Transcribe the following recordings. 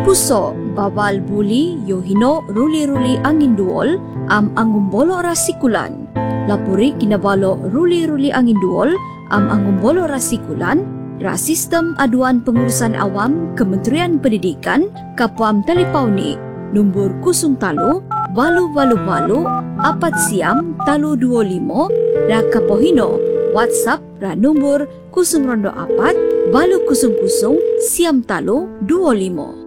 Puso, bawal buli, yohino, ruli-ruli angin duol, angumbolo rasikulan. Lapuri kinabalo ruli-ruli angin duol, angumbolo rasikulan, sistem aduan pengurusan awam Kementerian Pendidikan, Kapuam Talipauni, nombor 03 walu apat siam talu 25 ra Kapohino, WhatsApp ra nombor 024 walu siam talu 25.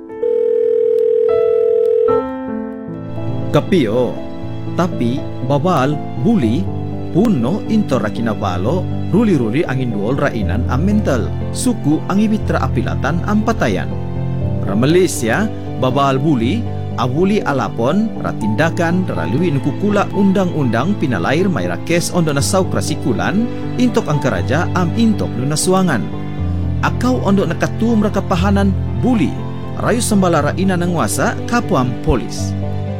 Kapio, tapi babal buli puno intora kinabalo ruli-ruli angin duol rainan am mental suku angibitra apilatan am patayan. Ra Malaysia babal buli abuli alapon ratindakan raluin kukula undang-undang pinalair mayra kes ondo na saukrasikulan intok ang karaja am intok no nasuangan. Akaw ondo nakatum ra kapahanan buli rayu sambalara ina ng wasa kapuam polis.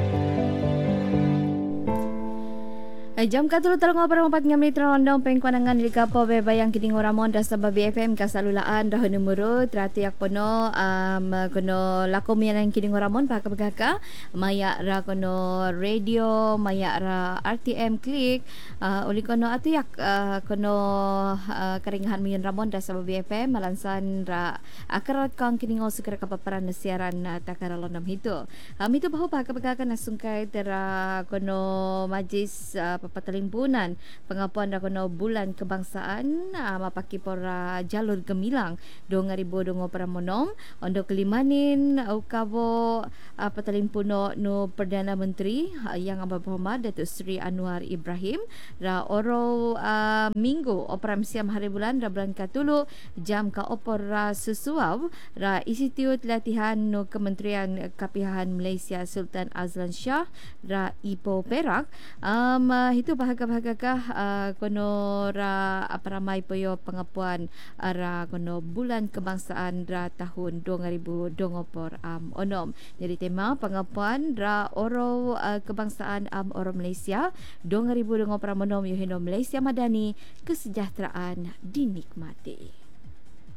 Jam katulog talong operang 4 menit rondong pengkuanangan di kapo bebayang kining oramon da sa Babi FM kasalulaan dahon numero tratiak pono kono lakom yan kining oramon pakabagaka maya ra kono radio maya ra RTM click uli kono atiyak kono karingahan miyon ramon da sa Babi FM malansan ra akarat kang kining osukar kapaparan na siaran takaralonam hito hito baho pakabagaka nasungkay tera kono majlis patalimpunan pengapuan ra kono bulan kebangsaan mapakipor jalur gemilang 2020 paramonom ondo kelimanin ukabo patalimpuno no Perdana Menteri yang berhormat Datuk Seri Anwar Ibrahim ra oro minggu operam siam hari bulan ra bulan katulu jam ka opor susuaw ra Institut Latihan no Kementerian Kapihan Malaysia Sultan Azlan Shah ra Ipoh Perak itu bahaga-bahagakah kono ra aparamay poyo pengapuan ra kono bulan kebangsaan ra tahun 2020 onom. Jadi tema pengapuan ra oro kebangsaan oro Malaysia 2020 onom yohino Malaysia Madani kesejahteraan dinikmati.